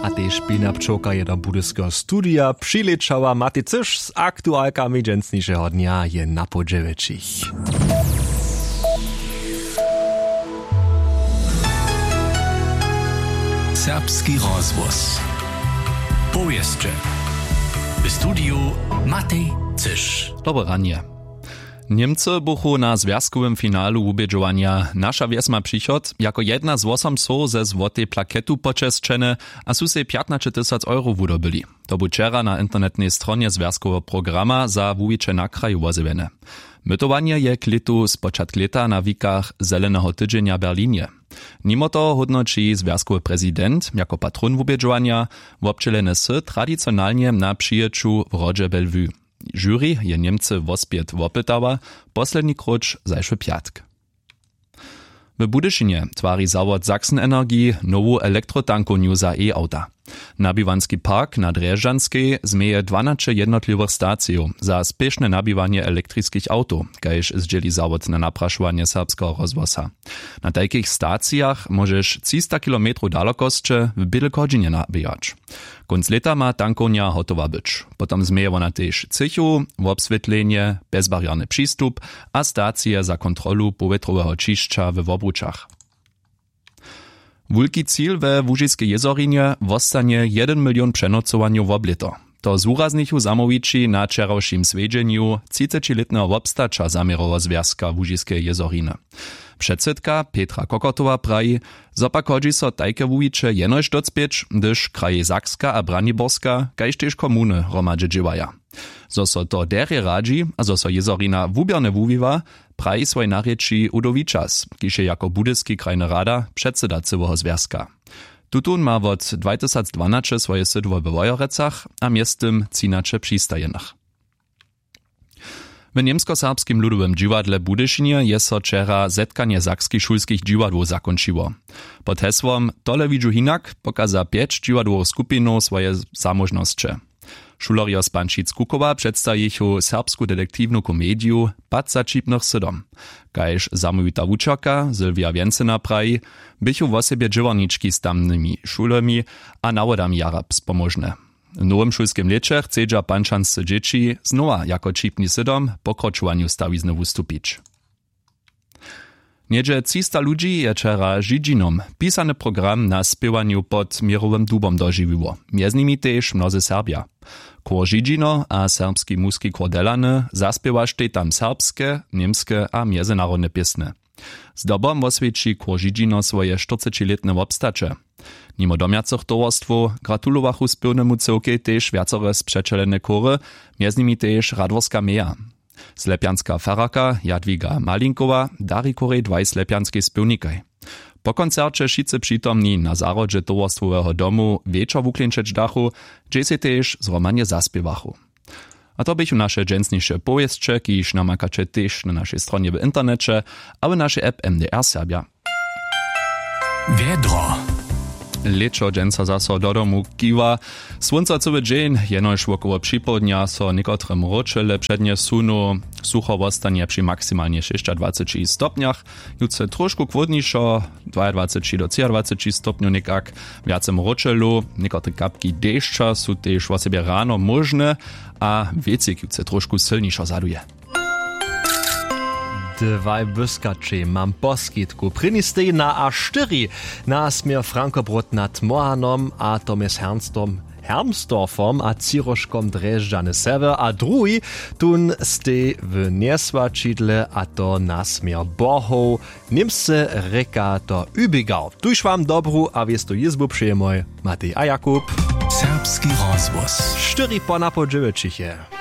a tež pilna pčołka je do budyskiego studia przyleciała. Maty coś z aktualkami dżęsniejszego dnia je na podziewiczich. Serbski rozvoz. Powieszcze. W studiu Matej Cysz. Dobre ranie. Niemcy buchu na związkowym finalu ubieżowania Nasza wies ma przychod jako jedna z 8 so ze złotej plaketu poczeszczene, a su se 15 000 euro wydobili. To był wczera na internetnej stronie związkowego programa za wujicze na kraju wozywiene. Mytowanie je klitu z początku leta na wikach Zelenego Tydzienia Berlinie. Mimo to hodnoczy związkowy prezydent jako patron ubieżowania wobczelene sy tradycjonalnie na przyjeczu w rodzie Bellevue. Jury je Niemcy wospiet wopytała, posledni krucz zajszły piatk. W Budyszynie twarzy zawod Sachsen-Energie nową elektrotankownię za e-auta. Nabiwanski park na Drzeżanskiej zmieje 12 jednotliwych stacji za spieszne nabiwanie elektrycznych autów, kajż zdzieli zawod na napraszowanie serbskiego rozwoza. Na takich stacjach możesz 300 km dalekości w byle godzinie nabijać. Konc leta ma tankownia hotowa być. Potem zmieje ona też cychu, obswietlenie, bezbarierny przystup a stacje za kontrolu powietrowego czyszcza w obruczach. Wulki cíl we Łużyskiej jezorinie wostanie 1 milion przenocowaniu w oblito. To z uraznichu zamowiči na wczorajszym svedźeniu 30-letnego obstacza zamierowo związka Łużyskiej jezoriny. Przedsedka Petra Kokotowa praji, zopak hodzi so tajke wujiče jenož docpieć, gdyż kraje Sakska a Braniborska, kajž tež komuny hromadźe dźěwaja. Zo so to derje radzi, a zo so jezorina wubierne wuwiwa, praji swoj narječi Udovičas, kiž je jako budyski krajny rada předseda cyłego związka. Tutun ma od 2012 swoje sydło we Wojorecach, a miestem cinacze przystajenach. W niemsko-serbskim ludowym dziwadle Budyszynie je so wczera zetkanie sakskich szulskich dziwadłów zakończyło. Pod hesłom Tole widzu hinak pokaza 5 dziwadłowych skupinów swoje zamożności. Szulorio z Pančic-Kukowa przedstawił serbsku detektywną komedię Pad za čipnych sydom. Kajż zamówita wučerka Sylwia Więcena praji, bychu w osobie dżyworniczki z tamnymi szulami a nawodami jara spomożne. W nowym szulskim lecie chcedza pančanscy dzieci znowa jako čipni sydom po kroczowaniu stawizny wustupić. Niedzie 300 ludzi je wczera Żydžinom pisany program na spiewaniu pod Mirowym dubom dożywiło. Między nimi też mnozy Serbia. Kor Żydžino a serbski muski kor Delany zaspiewašte tam serbskie, niemskie a międzynarodne piesne. Z dobom osvědčí kor Żydžino swoje 40-letne obstacze. Mimo domiacych towarstwo gratulowachu spiwnemu cyłkej też wiacore sprzeczelene kory, między nimi też Radworska Meja. Slepianska faraka Jadwiga Malinkowa dari korej 2 slepianskiej spiewnikaj. Po koncercie wszyscy przytomni na zarodzie towarstwowego domu wieczor wuklinčeć dachu, gdzie się też zromanie zaspiewachu. A to bychu nasze dżęsniejsze powieszcze, kiż namakacie też na naszej stronie w internecie, a w naszej app MDR Serbia. Wiedro. Leczo dżęca zaso do domu kiwa. Słońca cały dzień, jenoż wokoło przypołudnia so niekotre mroczele przednie sunu, sucho wostanie przy maksymalnie 26 stopniach. Jutce troszkę chłodniejszo, 22 do 23 stopniów niekak, więcej mroczelu, niekotre kapki deszcza są też w sobie rano możne, a wiecik jutce troszkę silniejszo zaduje. Dwaj byskacze mam poskitku. Prinistej na A4 na smier Frankobrot nad Mohanom a Tomes Hermsdorfom a Ciroškom Drzeżany Sever, a drugi tun stej w Niesłačidle a to na smier Bohov, Niemsce reka to Übigau. Tuż wam dobru, a wiesz to jizbu przyjemoj, Matej a Jakub. Serbski rozvoz. 4 po na podziewiczychie.